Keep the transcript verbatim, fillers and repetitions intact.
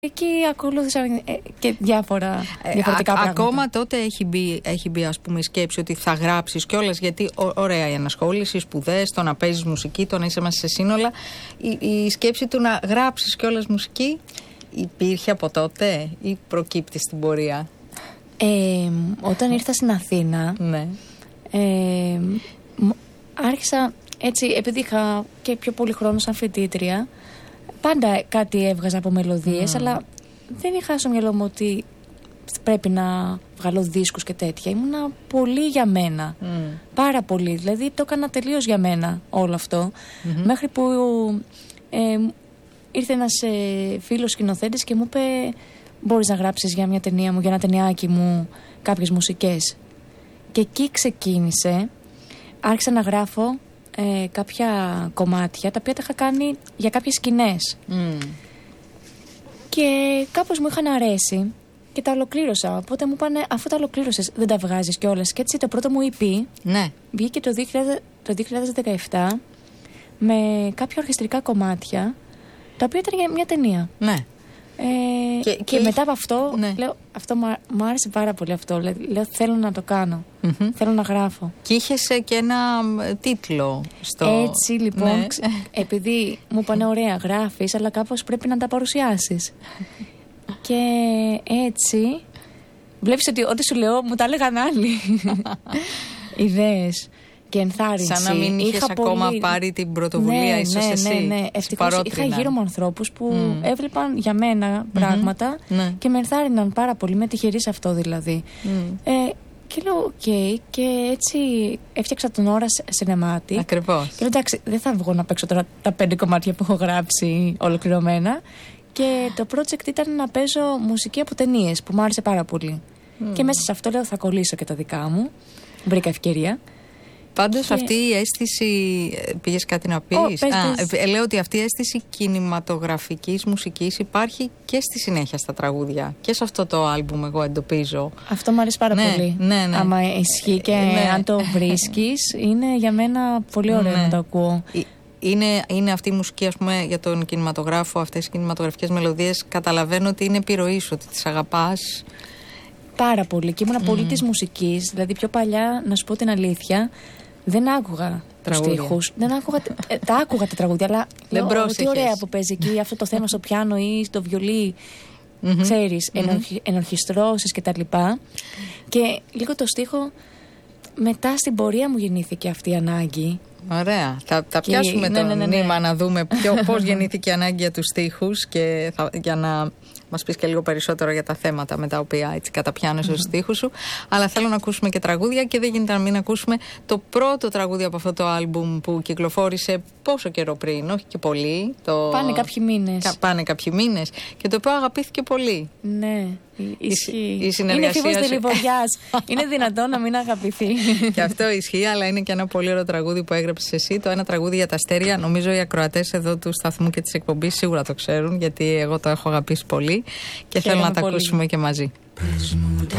Εκεί ακολούθησα και διάφορα διαφορετικά Α, πράγματα. Ακόμα τότε έχει μπει, έχει μπει ας πούμε η σκέψη ότι θα γράψεις κιόλας, γιατί ω, ωραία η ανασχόληση, οι σπουδές, το να παίζεις μουσική, το να είσαι μέσα σε σύνολα. Η, η σκέψη του να γράψεις κιόλας μουσική υπήρχε από τότε ή προκύπτει στην πορεία? Ε, όταν ήρθα στην Αθήνα, ναι. ε, άρχισα έτσι, επειδή είχα και πιο πολύ χρόνο σαν φοιτήτρια, πάντα κάτι έβγαζα από μελωδίες, mm. αλλά δεν είχα στο μυαλό μου ότι πρέπει να βγάλω δίσκους και τέτοια. Ήμουνα πολύ για μένα. Mm. Πάρα πολύ. Δηλαδή το έκανα τελείως για μένα όλο αυτό. Mm-hmm. Μέχρι που ε, ήρθε ένας ε, φίλος σκηνοθέτης και μου είπε, μπορείς να γράψεις για μια ταινία μου, για ένα ταινιάκι μου, κάποιες μουσικές. Και εκεί ξεκίνησε. Άρχισα να γράφω Ε, κάποια κομμάτια τα οποία τα είχα κάνει για κάποιες σκηνές mm. και κάπως μου είχαν αρέσει και τα ολοκλήρωσα, οπότε μου είπανε αφού τα ολοκλήρωσες δεν τα βγάζεις κιόλας, και έτσι το πρώτο μου ι πι ναι. βγήκε το, δύο χιλιάδες, το δύο χιλιάδες δεκαεπτά με κάποια ορχιστρικά κομμάτια τα οποία ήταν για μια ταινία. Ναι. Ε, και, και, και μετά από αυτό, ναι. λέω, αυτό μου άρεσε πάρα πολύ αυτό. Λέω, θέλω να το κάνω. Mm-hmm. Θέλω να γράφω. Και είχες και ένα τίτλο στο... Έτσι λοιπόν, ναι. ξ... επειδή μου είπανε ωραία, γράφεις, αλλά κάπως πρέπει να τα παρουσιάσεις. Και έτσι, βλέπεις ότι ό,τι σου λέω μου τα έλεγαν άλλοι. Ιδέες και ενθάρρυνση. Σαν να μην είχες είχα ακόμα πολύ... πάρει την πρωτοβουλία, ναι, ίσως ναι, εσύ. Ναι, ναι, ευτυχώς είχα γύρω μου ανθρώπους που mm. έβλεπαν για μένα πράγματα mm-hmm. ναι. και με ενθάρρυναν πάρα πολύ, με τυχερή σε αυτό δηλαδή. Mm. Ε, και λέω, οκ, okay, και έτσι έφτιαξα τον Όρα Cinematic. Ακριβώς. Και λέω, εντάξει, δεν θα βγω να παίξω τώρα τα πέντε κομμάτια που έχω γράψει ολοκληρωμένα. Και το project ήταν να παίζω μουσική από ταινίες που μου άρεσε πάρα πολύ. Mm. Και μέσα σε αυτό λέω, θα κολλήσω και τα δικά μου. Βρήκα ευκαιρία. Πάντως και... αυτή η αίσθηση, πήγες κάτι να πεις? Oh, πες, Α, πες. Λέω ότι αυτή η αίσθηση κινηματογραφικής μουσικής υπάρχει και στη συνέχεια στα τραγούδια. Και σε αυτό το άλμπουμ εγώ εντοπίζω. Αυτό μου αρέσει πάρα ναι, πολύ. Ναι, ναι. Άμα ισχύει και ναι. αν το βρίσκεις, είναι για μένα πολύ ωραίο ναι. να το ακούω. Είναι, είναι αυτή η μουσική, ας πούμε, για τον κινηματογράφο, αυτές οι κινηματογραφικές μελωδίες. Καταλαβαίνω ότι είναι επιρροή σου, ότι τις αγαπάς. Πάρα πολύ. Και ήμουν mm. πολύ της μουσικής. Δηλαδή, πιο παλιά, να σου πω την αλήθεια, δεν άκουγα τους στίχους. Δεν άκουγα, ε, τα άκουγα τα τραγούδια, αλλά δεν λέω, τι ωραία που παίζει εκεί αυτό το θέμα στο πιάνο ή στο βιολί. Mm-hmm. Ξέρεις, mm-hmm. ενορχι, ενορχιστρώσεις και τα λοιπά. Και λίγο το στίχο, μετά στην πορεία μου γεννήθηκε αυτή η ανάγκη. Ωραία. Θα, θα και... πιάσουμε ναι, το ναι, ναι, ναι. νήμα να δούμε ποιο, πώς γεννήθηκε η ανάγκη για τους στίχους και θα, για να μας πεις και λίγο περισσότερο για τα θέματα με τα οποία έτσι καταπιάνεσαι mm-hmm. στους στίχους σου. Αλλά θέλω να ακούσουμε και τραγούδια και δεν γίνεται να μην ακούσουμε το πρώτο τραγούδι από αυτό το άλμπουμ που κυκλοφόρησε πόσο καιρό πριν, όχι και πολύ. Το... Πάνε κάποιοι μήνες. Κα, πάνε κάποιοι μήνες και το οποίο αγαπήθηκε πολύ. Ναι. Ισχύει. Η, η συνεργασία είναι φίβος τελειβοδιάς. Είναι δυνατόν να μην αγαπηθεί. Και αυτό ισχύει, αλλά είναι και ένα πολύ ωραίο τραγούδι που έγραψες εσύ. Το ένα τραγούδι για τα αστέρια. Νομίζω οι ακροατές εδώ του σταθμού και της εκπομπής σίγουρα το ξέρουν, γιατί εγώ το έχω αγαπήσει πολύ και θέλω να τα ακούσουμε και μαζί. Πες μου τα